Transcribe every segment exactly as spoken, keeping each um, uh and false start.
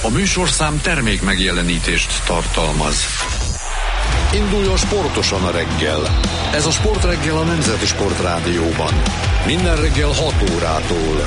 A műsorszám termék megjelenítést tartalmaz. Induljon sportosan a reggel. Ez a Sportreggel a Nemzeti Sportrádióban. Minden reggel hat órától.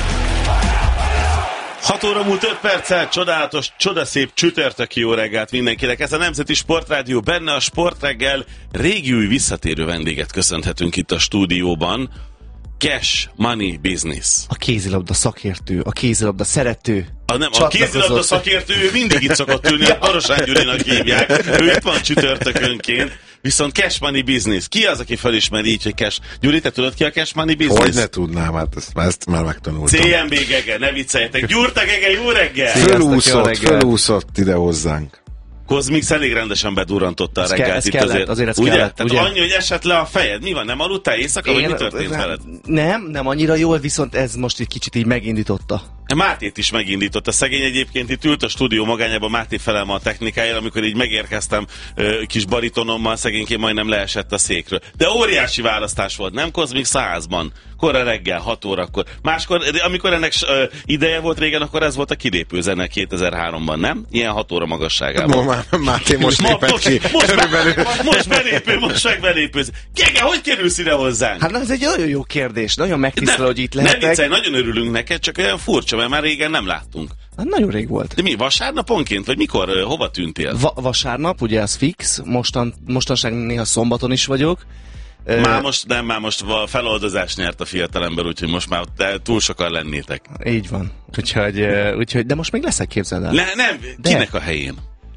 hat óra múlt öt perccel, csodálatos, csodaszép csütörtöki jó reggelt mindenkinek. Ez a Nemzeti Sportrádió, benne a Sportreggel. Régi új visszatérő vendéget köszönhetünk itt a stúdióban. Cash Money Business. A kézilabda szakértő, a kézilabda szerető. A, nem, a kézilabda szakértő, ő mindig itt szokott ülni, a Marosán Gyurinak hívják. Ő itt van csütörtökönként. Viszont Cash Money Business. Ki az, aki felismeri így, hogy Cash? Gyuri, te tudod ki a Cash Money Business? Hogy ne tudnám, hát ezt, ezt már megtanultam. cé em bé Gege, ne vicceljetek. Gyurta Gege, jó reggel! Fölúszott, fölúszott ide hozzánk. Kozmix elég rendesen bedurrantotta a ez reggelt kell, itt kellett, azért. azért ez ugye? kellett, Tehát ugye? annyi, hogy esett le a fejed. Mi van, nem aludtál éjszaka, vagy mi történt veled? Nem, nem annyira jól, viszont ez most egy kicsit így megindította. Mátét is megindított. A szegény egyébként itt ült a stúdió magányában, Máté felelme a technikájára, amikor így megérkeztem ö, kis baritonommal, szegényként majdnem leesett a székről. De óriási választás volt, nem Kozmix százban? Kora reggel, hat órakor. Máskor, amikor ennek ö, ideje volt régen, akkor ez volt a kilépő zene kétezer-háromban, nem? Ilyen hat óra magasságában. Ma, Máté most Ma, lépett most, ki. most, most, most belépő, most meg belépőz. Gege, hogy kerülsz ide hozzánk? Hát ez egy nagyon jó kérdés, nagyon megtisztelő, hogy itt Nem lehetek. viccelj, nagyon örülünk neked, csak olyan furcsa, mert már régen nem láttunk. Hát nagyon rég volt. De mi, vasárnaponként, vagy mikor, ö, hova tűntél? Va- vasárnap, ugye ez fix, mostan, mostanság néha szombaton is vagyok. Már most, nem, már most feloldozást nyert a fiatalember, úgyhogy most már te túl sokan lennétek. Így van. Úgyhogy, ö, úgyhogy de most még leszek, képzeld el. Le, nem, De. kinek a helyén?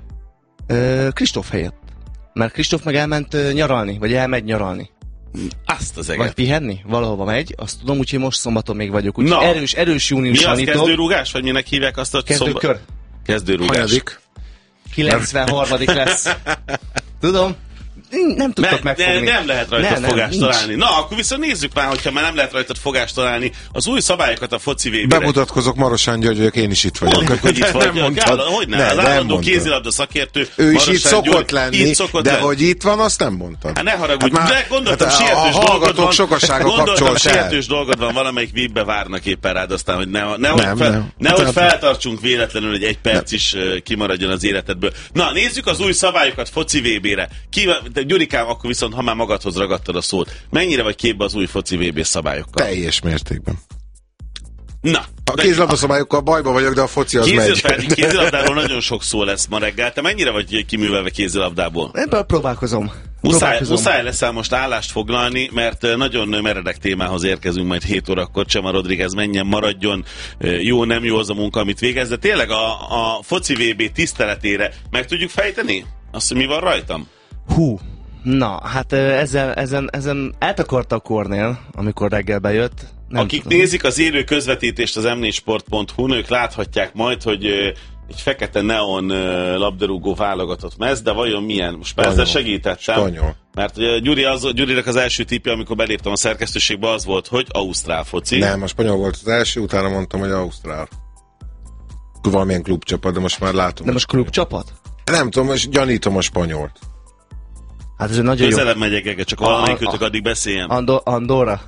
Ö, Kristóf helyett. Mert Kristóf meg elment ö, nyaralni, vagy elmegy nyaralni. Azt az Vagy eget. pihenni, valahova megy, azt tudom, úgyhogy most szombaton még vagyok. Úgyhogy Na. erős, erős Mi júniusan az, nyitok. kezdőrúgás, vagy minek hívják azt a Kezdőkör. Kezdőrúgás. Hanyadik? kilencvenharmadik lesz. Tudom. Nem tudtok Ne, megfogni. ne, nem lehet rajtad Ne, nem, fogást nincs. találni. Na, akkor viszont nézzük már, hogyha már nem lehet rajtad fogást találni, az új szabályokat a foci vé bére. Bemutatkozok, Marosán György vagyok, én is itt vagyok. Mondjuk, hogy itt vagy. Nem mondtad. Hogy ne? Ne, Az nem állandó mondtad. kézilabda szakértő. Ő is Marosán itt szokott György, lenni, itt szokott de lenni. hogy itt van, azt nem mondtad. Hát ne haragudj, Hát már- de gondoltam, hát a- sietős a dolgod hallgatók van. sokasága Gondoltam, kapcsolt el. sietős dolgod van, valamelyik vízbe várnak éppen rád, aztán, hogy ne, nehogy, Nem, fel, nem. nehogy Tehát- feltartsunk véletlenül, hogy egy perc is uh, kimaradjon az életedből. Na, nézzük az új szabályokat foci vé bére. Ki, de Gyurikám, akkor viszont, ha már magadhoz ragadtad a szót, mennyire vagy képbe az új foci vé bé szabályokkal? Teljes mértékben. Na, A kézilabda szabályokkal bajba vagyok, de a foci az megy. Kézil, kézilabdáról nagyon sok szó lesz ma reggel. Te mennyire vagy kiművelve kézilabdából? Ebből próbálkozom. Muszáj, próbálkozom. muszáj leszel most állást foglalni, mert nagyon meredek témához érkezünk majd hét órakor. Csema Rodriguez menjen, maradjon, jó, nem jó az a munka, amit végez, de tényleg a, a foci vé bé tiszteletére meg tudjuk fejteni? Azt, hogy mi van rajtam? Hú, na, hát ö, ezzel, ezen, ezen eltakarta a Kornél, amikor reggel bejött. Nem Akik tudom. nézik az élő közvetítést az em négy sport pont hu-n, ők láthatják majd, hogy ö, egy fekete neon ö, labdarúgó válogatott mez, de vajon milyen? Most már ezzel Spanyol. segítettem. Spanyol. Mert ugye, Gyuri az, Gyurinak az első tippje, amikor beléptem a szerkesztőségbe, az volt, hogy ausztrál foci. Nem, a spanyol volt az első, utána mondtam, hogy ausztrál. Valamilyen klubcsapat, de most már látom. De most klubcsapat? Nem tudom, most gyanítom a spanyolt. Hát ez egy nagyon jó. Közelebb megyek, Ege, csak valamelyikőtök addig beszéljen. Andor- Andorra?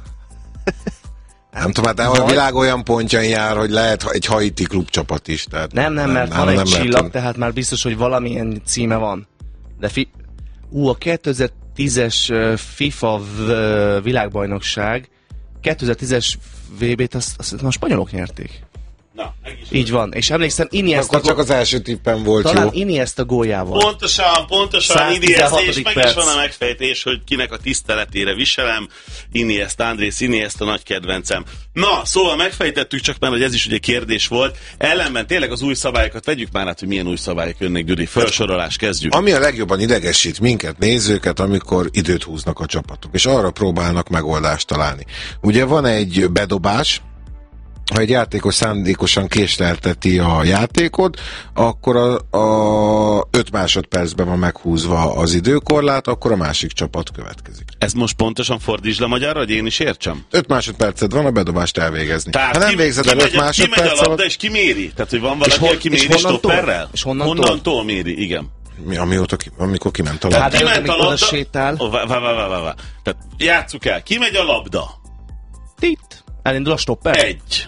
Nem tudom, hát de a világ olyan pontjain jár, hogy lehet egy haiti klubcsapat is. Tehát Nem, nem, mert van nem, egy nem csillag, lehet. tehát már biztos, hogy valamilyen címe van. De fi... Ú, a kétezer-tízes ö, FIFA v- ö, világbajnokság, kétezer-tízes vé bé-t azt, azt a spanyolok nyerték. Na, meg is Így van. És emlékszem, Iniesta, Akkor csak az első tippem volt talán jó. Iniesta góljával. Pontosan, pontosan száztizenhatodik Iniesta, és meg perc. is van a megfejtés, hogy kinek a tiszteletére viselem. Iniesta, Andrés Iniesta nagy kedvencem. Na, szóval megfejtettük, csak már, hogy ez is ugye kérdés volt. Ellenben tényleg az új szabályokat vegyük már át, hogy milyen új szabályok jönnek, Gyuri. Felsorolás, kezdjük. Ami a legjobban idegesít minket, nézőket, amikor időt húznak a csapatok, és arra próbálnak megoldást találni. Ugye van egy bedobás, ha egy játékos szándékosan késlelteti a játékot, akkor a, a öt másodpercben van meghúzva az időkorlát, akkor a másik csapat következik. Ez most pontosan fordítsd le magyarra, hogy én is értsem? öt másodperced van a bedobást elvégezni. Tehát ha nem ki, végzed ki el megy öt a- másodperc Ki megy a labda, alatt, és ki méri? Tehát, hogy van valaki, hon- aki és méri honnantól? stopperrel? És honnantól? Honnantól méri, igen. mi, amióta, ki- amikor kiment a Tehát labda. Hát, kiment a amikor labda... oda sétál. Oh, vá, vá, vá, vá, vá, vá. Tehát játsszuk el. Ki megy a labda? Itt. Elindul a stopper. Egy.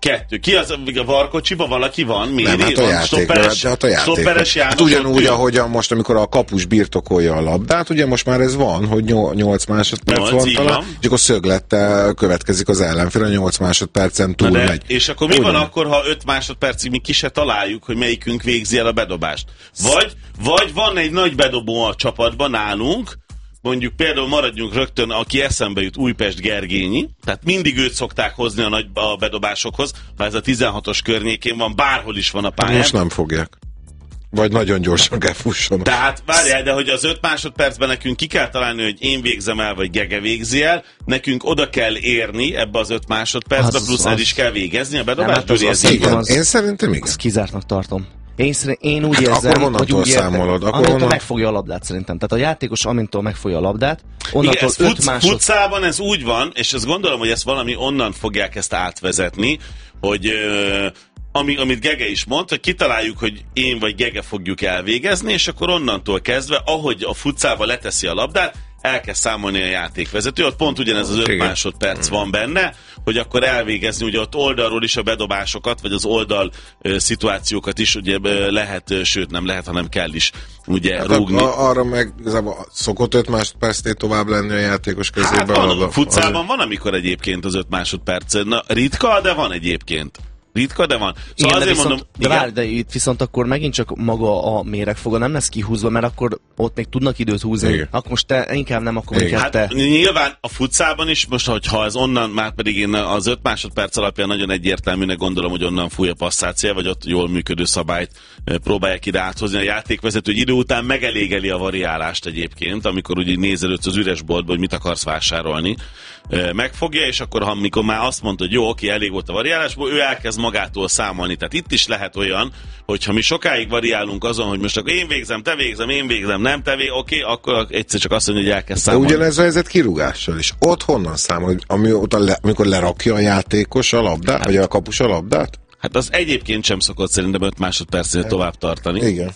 Kettő. Ki az, a Varkocsiba valaki van? Méri? Nem, hát a játék. Stopperes, Hát a játék. stopperes János. Hát ugyanúgy, ahogyan most, amikor a kapus birtokolja a labdát, ugye most már ez van, hogy nyolc másodperc nyolc, van talán, van. és akkor szöglettel következik az ellenfél, a nyolc másodpercen túl de, megy. És akkor mi Ugyan. van akkor, ha öt másodpercig mi ki se találjuk, hogy melyikünk végzi el a bedobást? Vagy, vagy van egy nagy bedobó a csapatban nálunk, mondjuk például maradjunk rögtön, aki eszembe jut, Újpest Gergényi, tehát mindig őt szokták hozni a nagy a bedobásokhoz, ha ez a tizenhatos környékén van, bárhol is van a pályán. Most nem fogják. Vagy nagyon gyorsan kell fusson. Tehát várjál, de hogy az öt másodpercben nekünk ki kell találni, hogy én végzem el, vagy Gege végzi el, nekünk oda kell érni ebbe az öt másodpercbe, Az- plusz az- el is kell végezni a bedobást. Nem, hát az- Gyuri, ez az- így van? Igen, az- én szerintem igen. Ezt kizártnak tartom. Én, szerint, én úgy Hát érzem, akkor onnantól hogy úgy értem, számolod, akkor amintől onnan- megfogja a labdát szerintem. Tehát a játékos amintől megfogja a labdát, Igen, onnantól ez öt fut, másod... futszában ez úgy van, és ezt gondolom, hogy ezt valami onnan fogják ezt átvezetni, hogy ö, ami, amit Gege is mondta, hogy kitaláljuk, hogy én vagy Gege fogjuk elvégezni, és akkor onnantól kezdve, ahogy a futszába leteszi a labdát, el kell számolni a játékvezető, ott pont ugyanez az öt Igen. másodperc van benne, hogy akkor elvégezni, ugye ott oldalról is a bedobásokat, vagy az oldal ö, szituációkat is ugye ö, lehet, ö, sőt nem lehet, hanem kell is ugye Hát rúgni. a, arra meg igazából szokott öt másodpercnél tovább lenni a játékos kezében. Hát van, a labda. futszában van, amikor egyébként az öt másodperc. Na, ritka, de van egyébként. Ritka, de van. Szóval Igen, de azért viszont, mondom, de, igen, várj, de itt viszont akkor megint csak maga a méregfoga nem lesz kihúzva, mert akkor ott még tudnak időt húzni. Igen. Akkor most te inkább nem, akkor Igen. inkább hát te. nyilván a futszában is, most hogyha ez onnan, már pedig én az öt másodperc alapján nagyon egyértelműnek gondolom, hogy onnan fúj a passzácia, vagy ott jól működő szabályt eh, próbálják ide áthozni a játékvezető, hogy idő után megelégeli a variálást egyébként, amikor ugye nézelődsz az üres boltba, hogy mit akarsz vásárolni. Eh, Megfogja, és akkor, ha amikor már azt mondta, hogy jó, oké, elég volt a variálásból, ő elkezd magától számolni. Tehát itt is lehet olyan, hogyha mi sokáig variálunk azon, hogy most akkor én végzem, te végzem, én végzem, nem te végzem, oké, akkor egyszer csak azt mondja, hogy elkezd De számolni. ugyanez a helyzet kirúgással is. Ott honnan számol, hogy amióta le, amikor lerakja a játékos a labdát, vagy a kapus a labdát? Hát az egyébként sem szokott szerintem öt másodpercnél tovább tartani. Igen.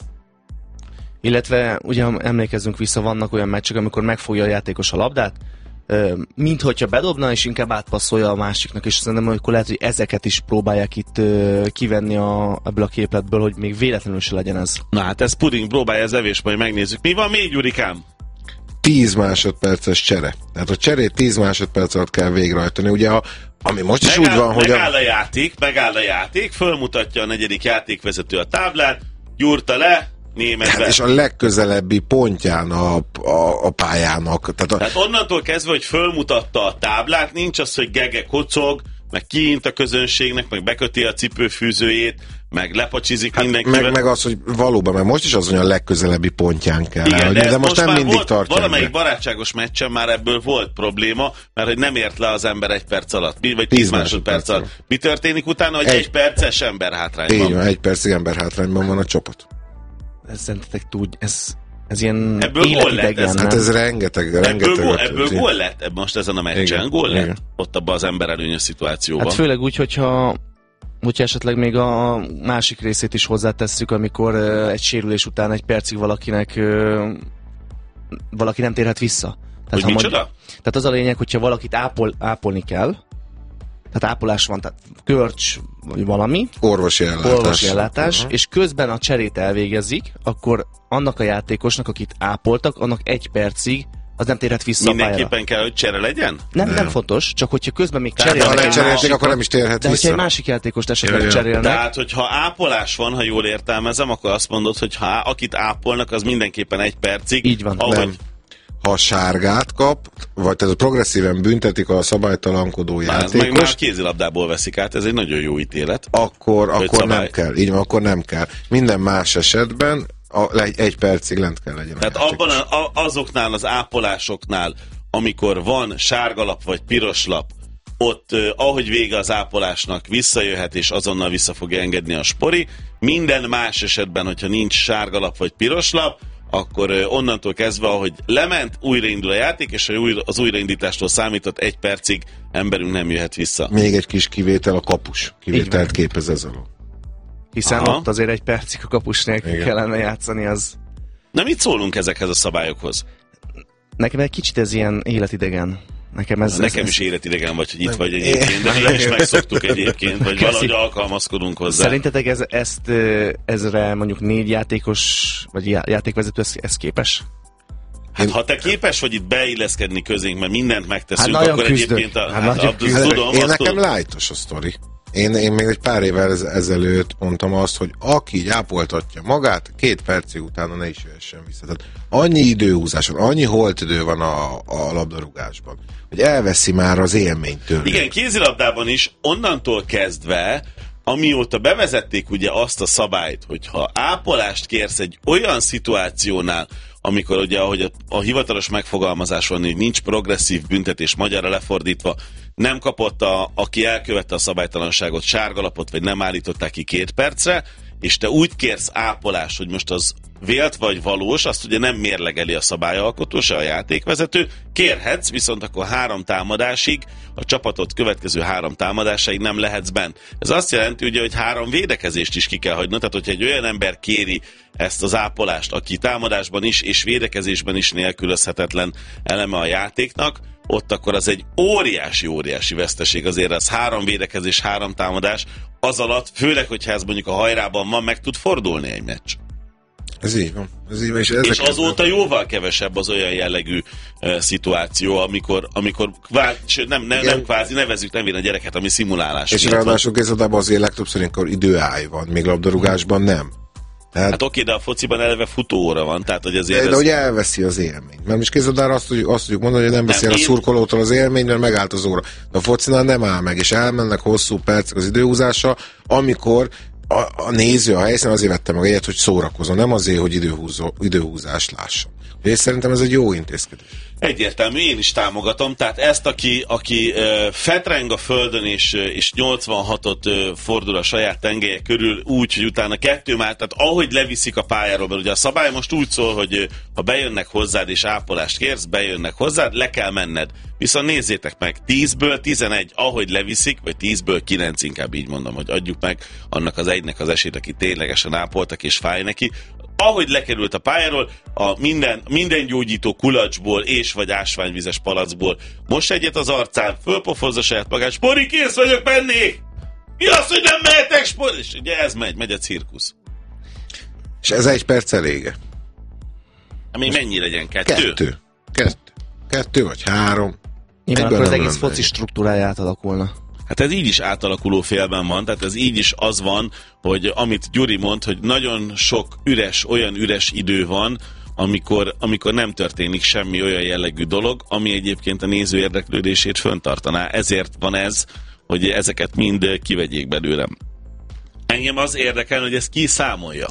Illetve, ugye ha emlékezzünk vissza, vannak olyan meccsek, amikor megfogja a játékos a labdát, ö, mint hogyha bedobna, és inkább átpasszolja a másiknak, és szerintem akkor lehet, hogy ezeket is próbálják itt ö, kivenni a, ebből a képletből, hogy még véletlenül se legyen ez. Na hát ez puding, próbálja az evés, majd megnézzük. Mi van még, Gyurikám? tíz másodperces csere. Tehát a cserét tíz másodperc alatt kell végrehajtani. Ugye, a, ami most is Megáll, úgy van, hogy megáll a, a játék, megáll a játék, fölmutatja a negyedik játékvezető a táblát, gyúrta le, németbe. hát és a legközelebbi pontján a, a, a pályának. Tehát, a, Tehát onnantól kezdve, hogy fölmutatta a táblát, nincs az, hogy Gege kocog, meg kiint a közönségnek, meg beköti a cipőfűzőjét, meg lepacsizik hát mindenkivel. meg, meg az, hogy valóban, mert most is az, hogy a legközelebbi pontján kell. Igen, elhagyni, de, de, ez most, most nem már mindig volt, tartja. valamelyik be. barátságos meccsen már ebből volt probléma, mert hogy nem ért le az ember egy perc alatt, vagy tíz, Tíz másodperc másodperc alatt. Mi történik utána, hogy egy, Egy- egy perces ember hátrányban? Így van, egy percig emberhátrányban van a csapat. Ez szerintetek tud, ez, ez ilyen Ebből gól lett, életidegen, ez- nem? Hát ez rengeteg, Ebből, rengeteg. gól, ebből gól lett ebben most ezen a meccsen, Igen, gól lett igen. ott abban az ember előnyös szituációban. Hát főleg úgy, hogyha, hogyha esetleg még a másik részét is hozzátesszük, amikor uh, egy sérülés után egy percig valakinek uh, valaki nem térhet vissza. Hogy ha micsoda? mond- tehát az a lényeg, hogyha valakit ápol, ápolni kell, tehát ápolás van, tehát görcs vagy valami, Orvosi ellátás. orvosi ellátás, Uh-huh. és közben a cserét elvégezik, akkor annak a játékosnak, akit ápoltak, annak egy percig az nem térhet vissza a pályára. Mindenképpen kell, hogy csere legyen? Nem, nem fontos, csak hogyha közben még Tehát, De ha cserélnek egy lecserélték, másikat, akkor nem is térhet de hogyha vissza. egy másik játékost esetleg Ja, ja. cserélnek, Tehát, hogyha ápolás van, ha jól értelmezem, akkor azt mondod, hogy ha akit ápolnak, az mindenképpen egy percig. Így van. Ahogy, Nem. Ha sárgát kap, vagy tehát progresszíven büntetik a szabálytalankodó már, meg már játékost, kézilabdából veszik át, ez egy nagyon jó ítélet. akkor, Vagy akkor szabály. nem kell. Így van, akkor nem kell. Minden más esetben a, egy, egy percig lent kell legyen. Tehát a játékos. abban a, a, azoknál az ápolásoknál, amikor van sárgalap vagy piros lap, ott eh, ahogy vége az ápolásnak visszajöhet és azonnal vissza fogja engedni a spori. Minden más esetben, hogyha nincs sárgalap vagy piros lap, akkor eh, onnantól kezdve, ahogy lement, újraindul a játék, és az újraindítástól számított egy percig emberünk nem jöhet vissza. Még egy kis kivétel, a kapus Így kivételt van. képez ez alól. hiszen Aha. ott azért egy percig a kapus nélkül Igen. kellene játszani, az Na mit szólunk ezekhez a szabályokhoz? nekem egy kicsit ez ilyen életidegen. Nekem, ez, Nekem ez, is életidegen vagy, hogy itt vagy egyébként, de mi is megszoktuk egyébként, vagy valahogy alkalmazkodunk hozzá. Szerintetek ez, ezt, ezre mondjuk négy játékos, vagy játékvezető, ez, ez képes? Hát ha te képes vagy itt beilleszkedni közénk, mert mindent megteszünk, hát akkor küzdök. egyébként a, hát hát, a, tudom, én azt nekem tudom. lájtos a sztori. Én, én még egy pár évvel ezelőtt mondtam azt, hogy aki így ápoltatja magát, két percig utána ne is jöhessen vissza. Tehát annyi időhúzás van, annyi holtidő van a, a labdarúgásban, hogy elveszi már az élményt tőle. Igen, kézilabdában is onnantól kezdve, amióta bevezették ugye azt a szabályt, hogy ha ápolást kérsz egy olyan szituációnál, amikor ugye, ahogy a, a hivatalos megfogalmazás van, hogy nincs progresszív büntetés, magyarra lefordítva, nem kapott, a, aki elkövette a szabálytalanságot, sárgalapot, vagy nem állították ki két percre, és te úgy kérsz ápolást, hogy most az vélt vagy valós, azt ugye nem mérlegeli a szabályalkotó, se a játékvezető, kérhetsz, viszont akkor három támadásig, a csapatot következő három támadásaig nem lehetsz bent. Ez azt jelenti ugye, hogy három védekezést is ki kell hagyni, tehát hogyha egy olyan ember kéri ezt az ápolást, aki támadásban is és védekezésben is nélkülözhetetlen eleme a játéknak, ott akkor az egy óriási, óriási veszteség, azért az három védekezés, három támadás, az alatt, főleg, hogyha ez mondjuk a hajrában van, meg tud fordulni egy meccs. Ez így van. Ez így van és, és azóta jóval kevesebb az olyan jellegű uh, szituáció, amikor, amikor kvázi, nem, nem, nem kvázi, nevezzük nem a gyereket, ami szimulálás. És ráadásul kézilabdában azért legtöbbször, amikor időáll van, még labdarúgásban nem. Tehát, hát oké, de a fociban eleve futóóra van, tehát hogy azért... De, ez... de ugye elveszi az élményt. Mert most kézilabdára azt, azt tudjuk mondani, hogy nem veszi el a én... szurkolótól az élményt, mert megállt az óra. De a focinál nem áll meg, és elmennek hosszú percek az időhúzása, amikor a, a néző a helyszínen azért vette meg egyet, hogy szórakozom, nem azért, hogy időhúzó, időhúzást lásson. És szerintem ez egy jó intézkedés. Egyértelmű, én is támogatom, tehát ezt, aki, aki uh, fetreng a földön és, és nyolcvanhatot uh, fordul a saját tengelye körül úgy, hogy utána kettő már, tehát ahogy leviszik a pályáról, mert ugye a szabály most úgy szól, hogy uh, ha bejönnek hozzád és ápolást kérsz, bejönnek hozzád, le kell menned. Viszont nézzétek meg, tízből tizenegy, ahogy leviszik, vagy tízből kilenc, inkább így mondom, hogy adjuk meg annak az egynek az esélyt, aki ténylegesen ápoltak és fáj neki, ahogy lekerült a pályáról, a minden, minden gyógyító kulacsból és vagy ásványvizes palacból most egyet az arcán, fölpofozza saját magát, Spori, kész vagyok, mennék! Mi az, hogy nem mehetek, Spori? És ugye ez megy, megy a cirkusz. És ez egy perc elége? Ami mennyi legyen? Kettő? Kettő. Kettő, Kettő vagy három. Igen, akkor az egész foci struktúrája átalakulna. Hát ez így is átalakuló félben van, tehát ez így is az van, hogy amit Gyuri mond, hogy nagyon sok üres, olyan üres idő van, amikor, amikor nem történik semmi olyan jellegű dolog, ami egyébként a néző érdeklődését föntartaná. Ezért van ez, hogy ezeket mind kivegyék belőlem. Engem az érdekel, hogy ezt ki számolja.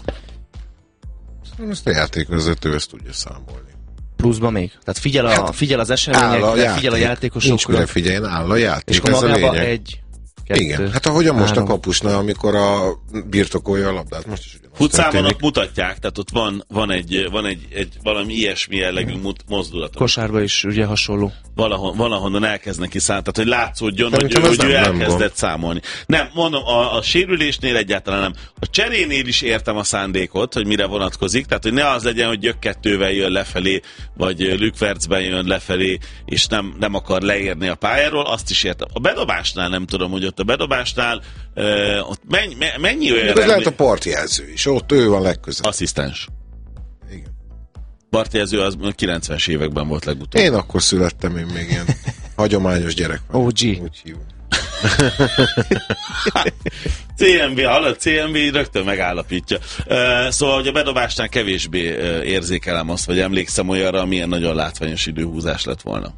Ezt a játékvezető ezt tudja számolni. Pluszban még? Tehát figyel, a, figyel az eseményekre, figyel a játékosokra. Nincs mire figyeljen, áll a játék. És ez a lényeg. egy, kettő, igen, hát ahogyan most három. a kapusnál, amikor a birtokolja a labdát, most is ugyanaz futszámonak mutatják, tehát ott van, van, egy, van egy, egy valami ilyesmi jellegű mozdulat. Kosárba is ugye hasonló. Valahon, valahonnan elkezdnek kiszállni, tehát hogy látszódjon, hogy, hogy, hogy ő nem, elkezdett nem számolni. Nem, mondom, a, a sérülésnél egyáltalán nem. A cserénél is értem a szándékot, hogy mire vonatkozik, tehát hogy ne az legyen, hogy gyökkettővel jön lefelé, vagy lükvercben jön lefelé, és nem, nem akar leérni a pályáról, azt is értem. A bedobásnál nem tudom, hogy ott a bedobásnál uh, ott mennyi, mennyi olyan... Ez lehet a partjelző is, ott ő van legközelebb. Asszisztens. Igen. Partjelző az kilencvenes években volt legutóbb. Én akkor születtem, én még ilyen hagyományos gyerek vagyok. ó gé. Úgy hívom. cé em bé, hallod, cé em bé rögtön megállapítja. Uh, szóval, hogy a bedobásnál kevésbé uh, érzékelem azt, vagy emlékszem olyanra, milyen nagyon látványos időhúzás lett volna.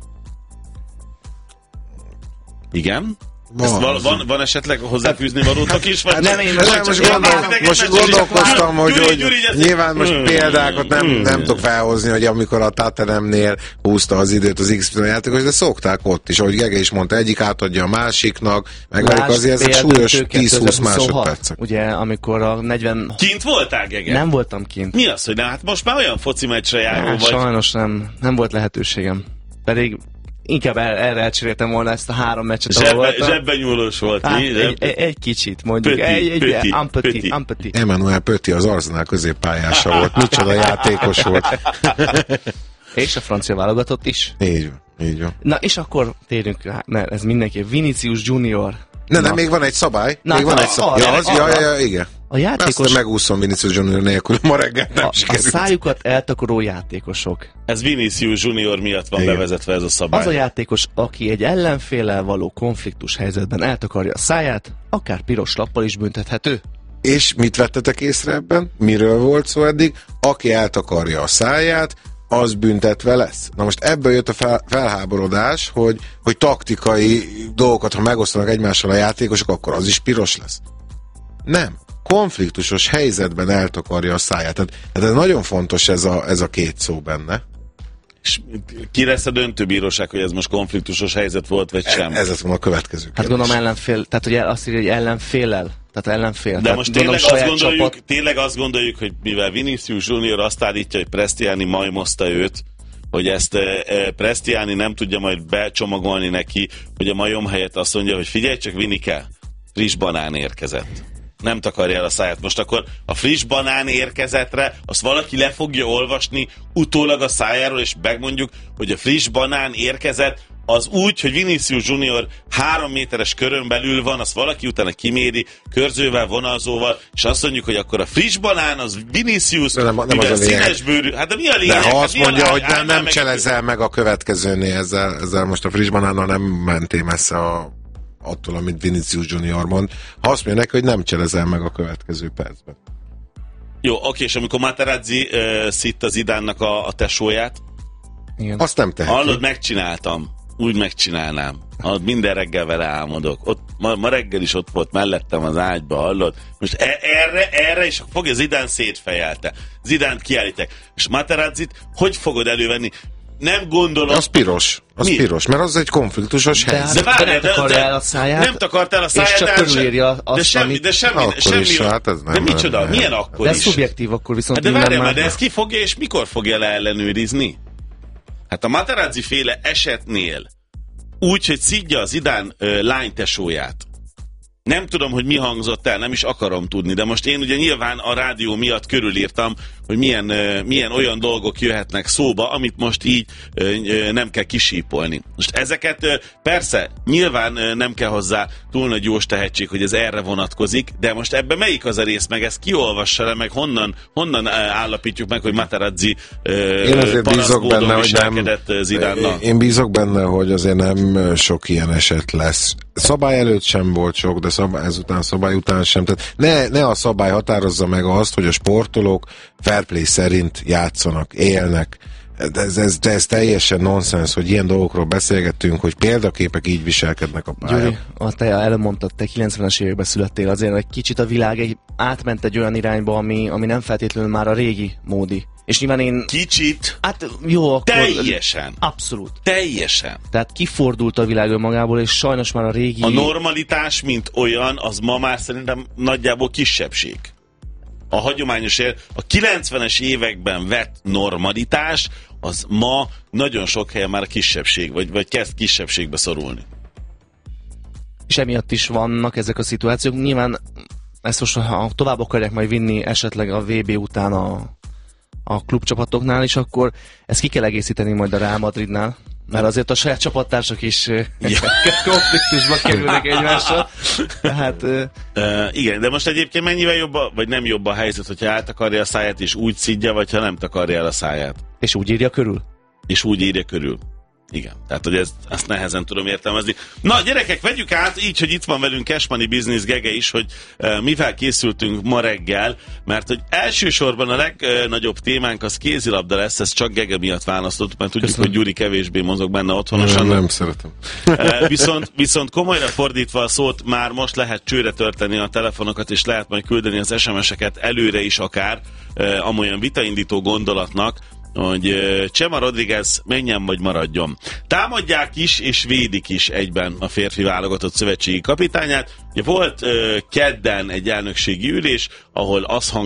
Igen? Van, van, van, van esetleg hozzáfűzni valótok is? Vagy hát nem, én most, most, gondol, most gondolkoztam, hogy, Gyuri, hogy Gyuri, nyilván most példákat nem, nem tudok felhozni, hogy amikor a Tottenhamnél húzta az időt az iksz pé játékos, de szokták ott is, ahogy Gege is mondta, egyik átadja a másiknak, meg velük azért ezek súlyos tíz-húsz másodpercek. Ugye, amikor a negyven... Kint voltál, Gege? Nem voltam kint. Mi az, hogy nem? Hát most már olyan foci meccsre járó vagy. Sajnos nem, nem volt lehetőségem. Pedig inkább el, erre elcseréltem volna ezt a három meccset, ahol voltam. Zsebben nyúlós volt. Hát, egy, egy, egy kicsit, mondjuk. Pöti, egy, egy, pöti, ampati, pöti. ampati. Emmanuel Pöti az Arsenal középpályása volt. Micsoda játékos volt. És a francia válogatott is. Így van. Így van. Na, és akkor térjünk rá, mert ez mindenki. Vinicius Junior. Ne, Na. de még van egy szabály. Na, még van a- egy szabály. arra, Ja, az, arra. ja, ja, ja, igen. A játékos, Azt megúszom Vinicius Junior nélkül, ma reggel nem a, a sikerült. szájukat eltakaró játékosok. Ez Vinicius Junior miatt van Igen. bevezetve ez a szabály. Az a játékos, aki egy ellenféllel való konfliktus helyzetben eltakarja a száját, akár piros lappal is büntethető. És mit vettetek észre ebben? Miről volt szó eddig? Aki eltakarja a száját, az büntetve lesz. Na most ebből jött a fel, felháborodás, hogy, hogy taktikai dolgokat, ha megosztanak egymással a játékosok, akkor az is piros lesz. Nem. Konfliktusos helyzetben eltakarja a száját. Tehát, tehát ez nagyon fontos ez a, ez a két szó benne. És ki lesz a döntőbíróság, hogy ez most konfliktusos helyzet volt, vagy sem? Ez lett volna a következő Hát kérdés. gondolom ellenfél, tehát ugye azt írja, hogy ellenféllel. Tehát ellenfél. De tehát most gondolom tényleg azt, saját gondoljuk, csapat. tényleg azt gondoljuk, hogy mivel Vinicius Junior azt állítja, hogy Prestiani majmozta őt, hogy ezt e, e, Prestiani nem tudja majd becsomagolni neki, hogy a majom helyett azt mondja, hogy figyelj csak, Vinike, friss banán érkezett. Nem takarja el a száját. Most akkor a friss banán érkezetre azt valaki le fogja olvasni utólag a szájáról, és megmondjuk, hogy a friss banán érkezett az úgy, hogy Vinicius Junior három méteres körön belül van, azt valaki utána kiméri, körzővel, vonalzóval, és azt mondjuk, hogy akkor a friss banán az Vinicius, De nem- nem mivel az a lényeg. színes bőrű. Hát de mi a lényeg? De ha Hát azt mi a mondja, lány- hogy nem, állnál nem meg- cselezel meg a következőnél, ezzel, ezzel most a friss banánnal nem mentél messze a, attól, amit Vinicius Junior mond. Ha azt mondja neki, hogy nem cselezel meg a következő percben. Jó, oké, és amikor Materazzi uh, szitt az Zidánnak a, a tesóját, Igen. Azt nem teheti. hallod, megcsináltam. Úgy megcsinálnám. Hallod, minden reggel vele álmodok. Ott, ma, ma reggel is ott volt mellettem az ágyba, hallod? Most e- erre, erre is fogja Zidán szétfejelte. Zidánt kiállítják. És Materazzit hogy fogod elővenni? Nem gondolom... Az piros. Az Mi? piros, mert az egy konfliktusos De helyzet. hát- várjál, nem takarja el a száját, Nem takart el a száját, és csak de hát körülírja se- azt, de semmi, amit- de semmi, Akkor semmi, is, hát ez nem- de micsoda, nem- milyen nem. akkor De ez is? szubjektív akkor viszont. Hát de innen várjál már- már, de ezt ki fogja és mikor fogja leellenőrizni? Hát a Materazzi féle esetnél úgy, hogy szidja az Zidán ö, lánytesóját. Nem tudom, hogy mi hangzott el, nem is akarom tudni, de most én ugye nyilván a rádió miatt körülírtam, hogy milyen, ö, milyen olyan dolgok jöhetnek szóba, amit most így ö, ö, nem kell kisípolni. Most ezeket ö, persze, nyilván ö, nem kell hozzá túl nagy jós tehetség, hogy ez erre vonatkozik, de most ebben melyik az a rész, meg ezt kiolvassa le, meg honnan, honnan ö, állapítjuk meg, hogy Materazzi ö, Én azért bízok panaszkódon benne, hogy nem... viselkedett, ö, Zidánnal. Én bízok benne, hogy azért nem sok ilyen eset lesz. Szabály előtt sem volt sok, de szabály, ezután szabály után sem. Tehát ne, ne a szabály határozza meg azt, hogy a sportolók fair play szerint játszanak, élnek. De ez, ez, de ez teljesen nonsens, hogy ilyen dolgokról beszélgettünk, hogy példaképek így viselkednek a pályán. Gyuri, a te elmondtad, te kilencvenes években születtél, azért egy kicsit a világ egy, átment egy olyan irányba, ami, ami nem feltétlenül már a régi módi. És nyilván én... Kicsit, Hát jó, akkor... teljesen, Abszolút. teljesen. Tehát kifordult a világ önmagából, és sajnos már a régi... A normalitás, mint olyan, az ma már szerintem nagyjából kisebbség. A hagyományos ér, a kilencvenes években vett normalitás, az ma nagyon sok helyen már a kisebbség, vagy, vagy kezd kisebbségbe szorulni. És emiatt is vannak ezek a szituációk. Nyilván ezt most, ha tovább akarják majd vinni esetleg a vé bé után a, a klubcsapatoknál is, akkor ezt ki kell egészíteni majd a Real Madridnál. Mert azért a saját csapattársak is ja. konfliktusba kerülnek egymással. Tehát... Uh, igen, de most egyébként mennyivel jobb, a, vagy nem jobb a helyzet, hogyha eltakarja a száját és úgy szidja, vagy ha nem takarja el a száját. És úgy írja körül? És úgy írja körül. Igen, tehát hogy ezt, ezt nehezen tudom értelmezni. Na gyerekek, vegyük át így, hogy itt van velünk Cash Money Business Gege is, hogy uh, mivel készültünk ma reggel, mert hogy elsősorban a legnagyobb uh, témánk az kézilabda lesz, ezt csak Gege miatt választott, mert tudjuk, Köszönöm. hogy Gyuri kevésbé mozog benne otthonosan. Nem, nem szeretem. Uh, viszont, viszont komolyra fordítva a szót, már most lehet csőre tölteni a telefonokat, és lehet majd küldeni az es em es-eket előre is akár, uh, amolyan vitaindító gondolatnak, hogy uh, Chema Rodriguez menjen vagy maradjon. Támadják is és védik is egyben a férfi válogatott szövetségi kapitányát. Ugye volt uh, kedden egy elnökségi ülés, ahol az hang